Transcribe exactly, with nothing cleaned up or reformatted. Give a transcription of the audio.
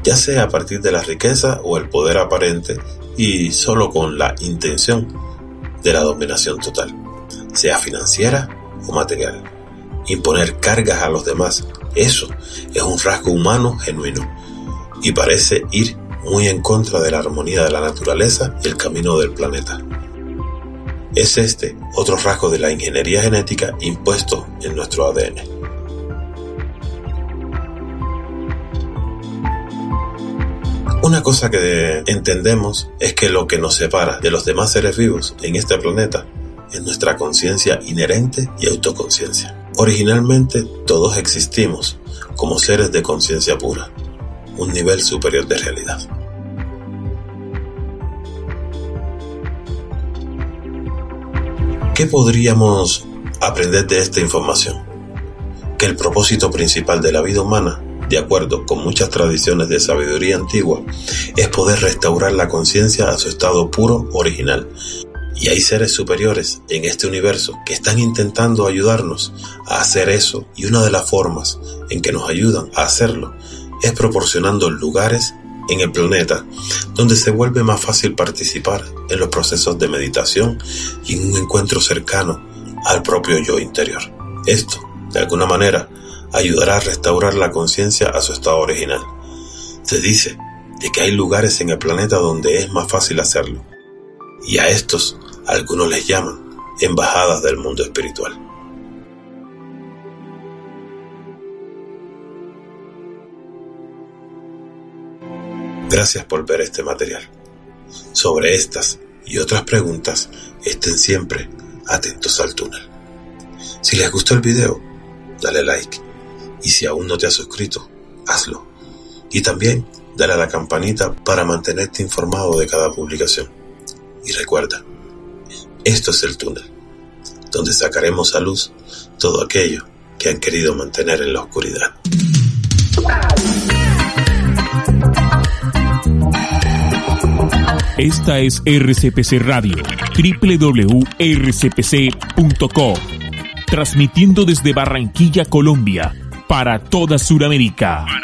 ya sea a partir de la riqueza o el poder aparente y solo con la intención de la dominación total, sea financiera o material. Imponer cargas a los demás, eso es un rasgo humano genuino y parece ir muy en contra de la armonía de la naturaleza y el camino del planeta. Es este otro rasgo de la ingeniería genética impuesto en nuestro A D N. Una cosa que entendemos es que lo que nos separa de los demás seres vivos en este planeta es nuestra conciencia inherente y autoconciencia. Originalmente todos existimos como seres de conciencia pura, un nivel superior de realidad. ¿Qué podríamos aprender de esta información? Que el propósito principal de la vida humana, de acuerdo con muchas tradiciones de sabiduría antigua, es poder restaurar la conciencia a su estado puro original. Y hay seres superiores en este universo que están intentando ayudarnos a hacer eso, y una de las formas en que nos ayudan a hacerlo es proporcionando lugares en el planeta donde se vuelve más fácil participar en los procesos de meditación y en un encuentro cercano al propio yo interior. Esto, de alguna manera, ayudará a restaurar la conciencia a su estado original. Se dice de que hay lugares en el planeta donde es más fácil hacerlo, y a estos algunos les llaman embajadas del mundo espiritual. Gracias por ver este material. Sobre estas y otras preguntas, estén siempre atentos al túnel. Si les gustó el video, dale like. Y si aún no te has suscrito, hazlo. Y también dale a la campanita para mantenerte informado de cada publicación. Y recuerda, esto es el túnel, donde sacaremos a luz todo aquello que han querido mantener en la oscuridad. Esta es R C P C Radio, doble u doble u doble u punto r c p c punto com, transmitiendo desde Barranquilla, Colombia, para toda Sudamérica.